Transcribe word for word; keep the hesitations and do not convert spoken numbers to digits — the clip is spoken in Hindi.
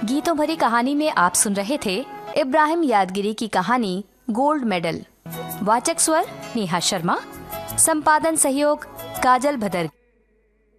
गीतों भरी कहानी में आप सुन रहे थे इब्राहिम यादगिरी की कहानी गोल्ड मेडल। वाचक स्वर नेहा शर्मा, संपादन सहयोग काजल भदर।